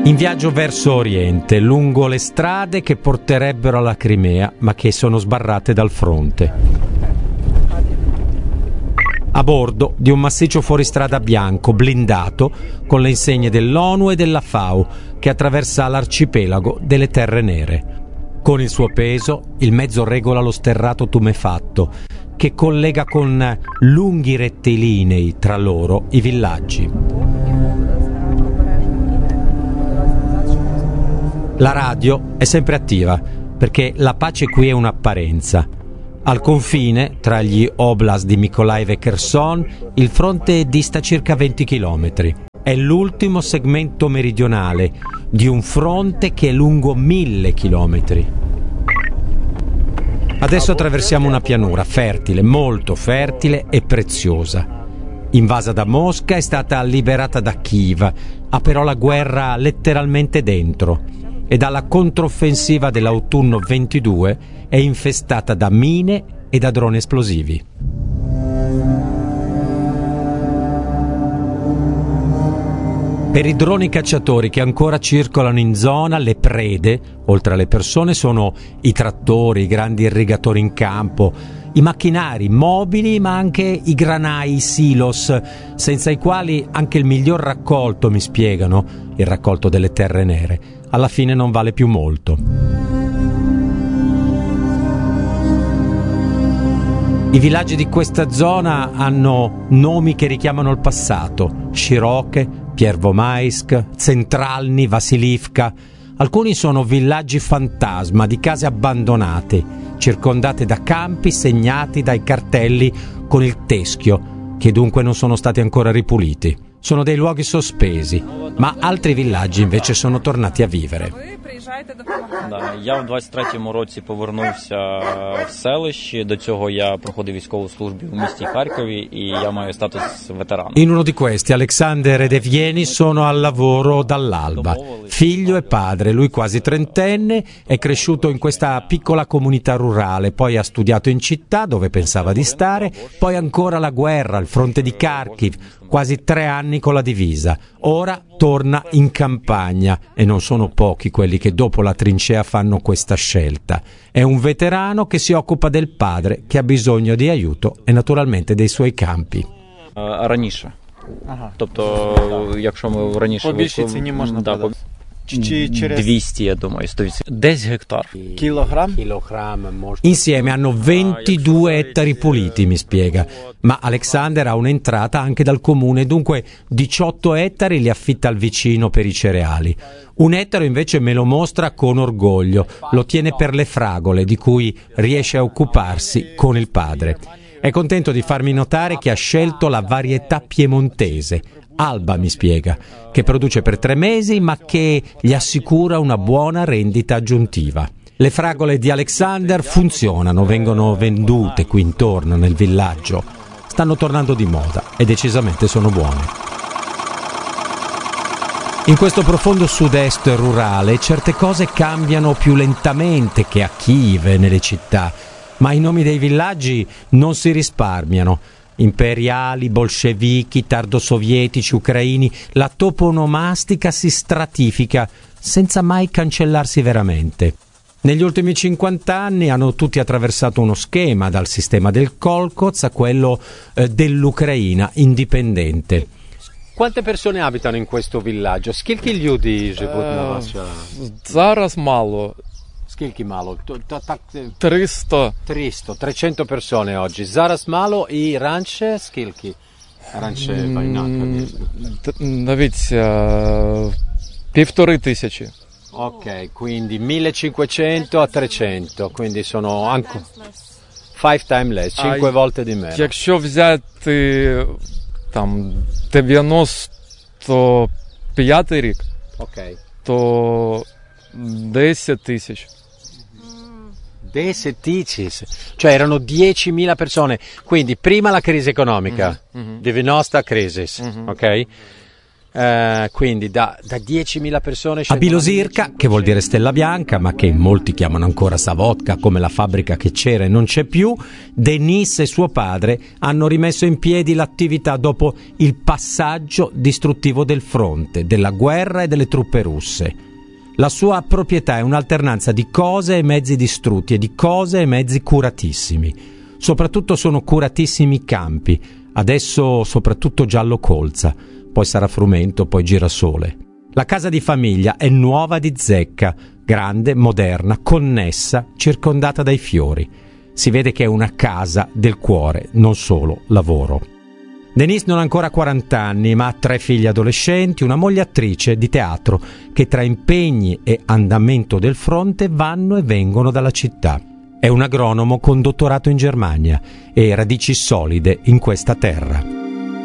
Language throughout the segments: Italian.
In viaggio verso Oriente, lungo le strade che porterebbero alla Crimea, ma che sono sbarrate dal fronte. A bordo di un massiccio fuoristrada bianco, blindato, con le insegne dell'ONU e della FAO, che attraversa l'arcipelago delle Terre Nere. Con il suo peso, il mezzo regola lo sterrato tumefatto, che collega con lunghi rettilinei tra loro i villaggi. La radio è sempre attiva, perché la pace qui è un'apparenza. Al confine, tra gli oblast di Mykolaiv e Kherson, il fronte dista circa 20 chilometri. È l'ultimo segmento meridionale di un fronte che è lungo 1000 chilometri. Adesso attraversiamo una pianura fertile, molto fertile e preziosa. Invasa da Mosca, è stata liberata da Kiev, ha però la guerra letteralmente dentro. E dalla controffensiva dell'autunno 22 è infestata da mine e da droni esplosivi. Per i droni cacciatori che ancora circolano in zona, le prede, oltre alle persone, sono i trattori, i grandi irrigatori in campo, i macchinari mobili, ma anche i granai, i silos, senza i quali anche il miglior raccolto, mi spiegano, il raccolto delle Terre Nere, alla fine non vale più molto. I villaggi di questa zona hanno nomi che richiamano il passato: Shiroke, Pervomaisk, Centralny, Vasilivka. Alcuni sono villaggi fantasma di case abbandonate, circondate da campi segnati dai cartelli con il teschio, che dunque non sono stati ancora ripuliti. Sono dei luoghi sospesi, ma altri villaggi invece sono tornati a vivere. Я в 23-му році повернувся в селище. До цього я проходив військову службу в місті Харкові, і я маю статус ветерана. In uno di questi, Alexander ed Evgeny sono al lavoro dall'alba. Figlio e padre, lui quasi trentenne, è cresciuto in questa piccola comunità rurale, poi ha studiato in città dove pensava di stare, poi ancora la guerra, al fronte di Kharkiv, quasi 3 anni con la divisa. Ora torna in campagna e non sono pochi quelli che dopo la trincea fanno questa scelta. È un veterano che si occupa del padre che ha bisogno di aiuto e naturalmente dei suoi campi. Раніше. Тобто, якщо ми раніше... По більшій ціні можна продати. Чи через 200, я думаю, 100%. Десь гектар. кілограм? Insieme hanno 22 ettari puliti, mi spiega, ma Alexander ha un'entrata anche dal comune, dunque 18 ettari li affitta al vicino per i cereali. Un ettaro invece me lo mostra con orgoglio, lo tiene per le fragole di cui riesce a occuparsi con il padre. È contento di farmi notare che ha scelto la varietà piemontese, Alba, mi spiega, che produce per 3 mesi ma che gli assicura una buona rendita aggiuntiva. Le fragole di Alexander funzionano, vengono vendute qui intorno nel villaggio. Stanno tornando di moda e decisamente sono buone. In questo profondo sud-est rurale certe cose cambiano più lentamente che a Kiev e nelle città, ma i nomi dei villaggi non si risparmiano. Imperiali, bolscevichi, tardosovietici, ucraini, la toponomastica si stratifica senza mai cancellarsi veramente. Negli ultimi 50 anni hanno tutti attraversato uno schema, dal sistema del Kolkhoz a quello dell'Ucraina indipendente. Quante persone abitano in questo villaggio? Скільки людей живуть на вас? Зараз мало. Скільки мало? 300. 300 persone oggi. Зараз мало і раніше скільки? Раніше війна, Навіть 1500. Ok, quindi 1500 a 300, quindi sono anche 5 times less, 5 volte di meno. Якщо взяти там 95 рік, Ok. то 10 тисяч. 10 ticis, cioè erano 10.000 persone, quindi prima la crisi economica, 90 crisi, ok? Quindi da 10.000 persone a Bilosirka, che vuol dire Stella Bianca, ma che molti chiamano ancora Savotka, come la fabbrica che c'era e non c'è più, Denis e suo padre hanno rimesso in piedi l'attività dopo il passaggio distruttivo del fronte, della guerra e delle truppe russe. La sua proprietà è un'alternanza di cose e mezzi distrutti e di cose e mezzi curatissimi. Soprattutto sono curatissimi i campi, adesso soprattutto giallo colza, poi sarà frumento, poi girasole. La casa di famiglia è nuova di zecca, grande, moderna, connessa, circondata dai fiori. Si vede che è una casa del cuore, non solo lavoro. Denis non ha ancora 40 anni, ma ha 3 figli adolescenti, una moglie attrice di teatro che tra impegni e andamento del fronte vanno e vengono dalla città. È un agronomo con dottorato in Germania e radici solide in questa terra.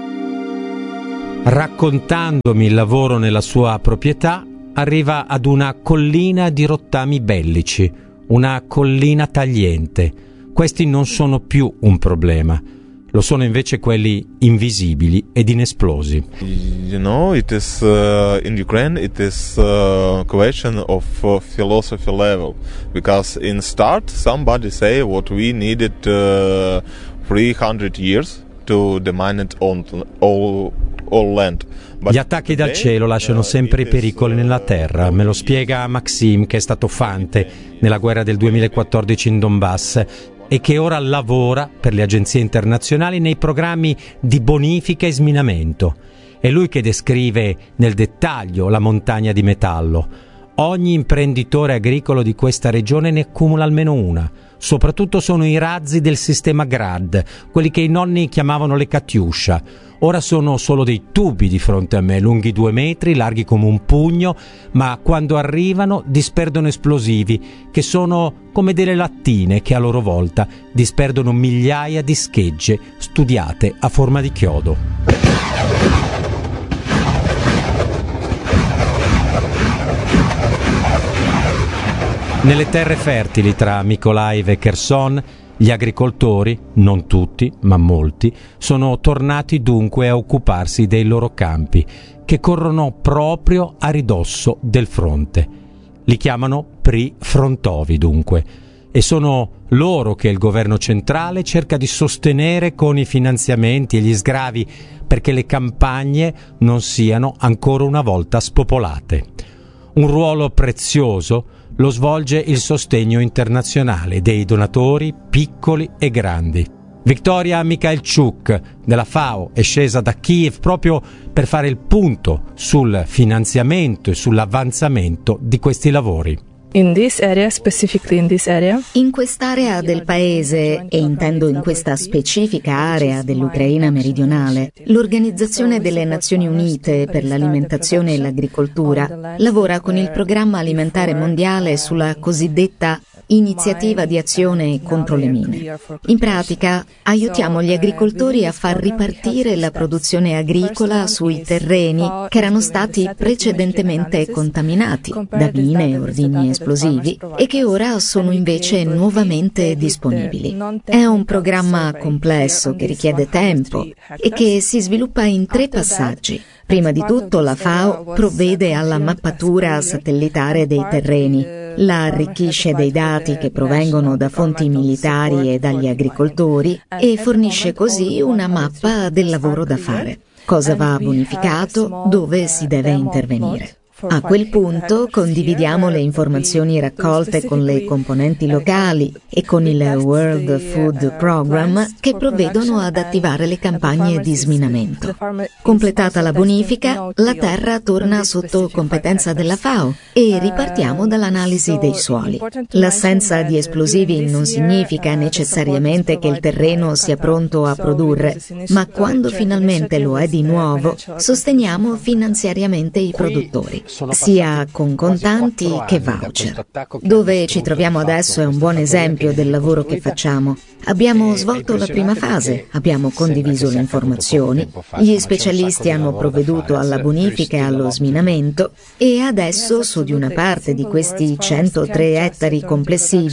Raccontandomi il lavoro nella sua proprietà, arriva ad una collina di rottami bellici, una collina tagliente. Questi non sono più un problema, lo sono invece quelli invisibili ed inesplosi. You know, it is in Ukraine it is a question of philosophy level, because in start somebody say what we needed 300 years to demine it on all land. Gli attacchi dal cielo lasciano sempre i pericoli nella terra, me lo spiega Maxim, che è stato fante nella guerra del 2014 in Donbass e che ora lavora per le agenzie internazionali nei programmi di bonifica e sminamento. È lui che descrive nel dettaglio la montagna di metallo. Ogni imprenditore agricolo di questa regione ne accumula almeno una. Soprattutto sono i razzi del sistema Grad, quelli che i nonni chiamavano le Katyusha. Ora sono solo dei tubi di fronte a me, lunghi 2 metri, larghi come un pugno, ma quando arrivano disperdono esplosivi, che sono come delle lattine che a loro volta disperdono migliaia di schegge studiate a forma di chiodo. Nelle terre fertili tra Mykolaiv e Kherson, gli agricoltori, non tutti, ma molti, sono tornati dunque a occuparsi dei loro campi, che corrono proprio a ridosso del fronte. Li chiamano prifrontovi dunque, e sono loro che il governo centrale cerca di sostenere con i finanziamenti e gli sgravi perché le campagne non siano ancora una volta spopolate. Un ruolo prezioso lo svolge il sostegno internazionale dei donatori piccoli e grandi. Viktoria Mikhailchuk della FAO è scesa da Kiev proprio per fare il punto sul finanziamento e sull'avanzamento di questi lavori. In quest'area del paese, e intendo in questa specifica area dell'Ucraina meridionale, l'Organizzazione delle Nazioni Unite per l'alimentazione e l'agricoltura lavora con il Programma Alimentare Mondiale sulla cosiddetta Iniziativa di azione contro le mine. In pratica, aiutiamo gli agricoltori a far ripartire la produzione agricola sui terreni che erano stati precedentemente contaminati da mine e ordigni esplosivi e che ora sono invece nuovamente disponibili. È un programma complesso che richiede tempo e che si sviluppa in 3 passaggi. Prima di tutto la FAO provvede alla mappatura satellitare dei terreni, la arricchisce dei dati che provengono da fonti militari e dagli agricoltori e fornisce così una mappa del lavoro da fare. Cosa va bonificato, dove si deve intervenire. A quel punto condividiamo le informazioni raccolte con le componenti locali e con il World Food Program che provvedono ad attivare le campagne di sminamento. Completata la bonifica, la terra torna sotto competenza della FAO e ripartiamo dall'analisi dei suoli. L'assenza di esplosivi non significa necessariamente che il terreno sia pronto a produrre, ma quando finalmente lo è di nuovo, sosteniamo finanziariamente i produttori, sia con contanti che voucher. Dove ci troviamo adesso è un buon esempio del lavoro che facciamo. Abbiamo svolto la prima fase, abbiamo condiviso le informazioni, gli specialisti hanno provveduto alla bonifica e allo sminamento e adesso su di una parte di questi 103 ettari complessivi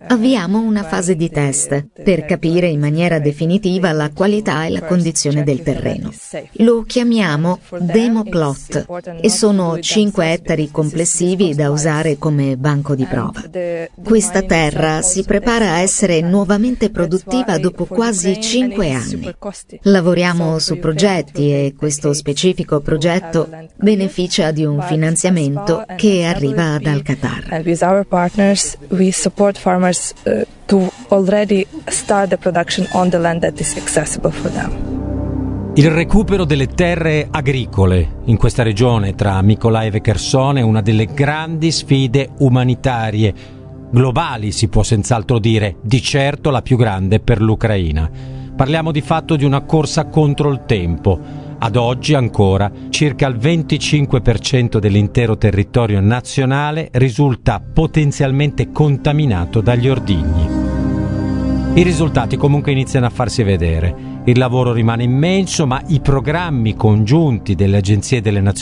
avviamo una fase di test per capire in maniera definitiva la qualità e la condizione del terreno. Lo chiamiamo demo plot e sono 5 ettari complessivi da usare come banco di prova. Questa terra si prepara a essere nuovamente produttiva dopo quasi 5 anni. Lavoriamo su progetti e questo specifico progetto beneficia di un finanziamento che arriva dal Qatar. And with our partners, we support farmers to already start the production on the land that is accessible for them. Il recupero delle terre agricole in questa regione tra Mykolaiv e Kherson è una delle grandi sfide umanitarie globali, si può senz'altro dire, di certo la più grande per l'Ucraina. Parliamo di fatto di una corsa contro il tempo. Ad oggi ancora circa il 25% dell'intero territorio nazionale risulta potenzialmente contaminato dagli ordigni. I risultati comunque iniziano a farsi vedere. Il lavoro rimane immenso, ma i programmi congiunti delle agenzie delle Nazioni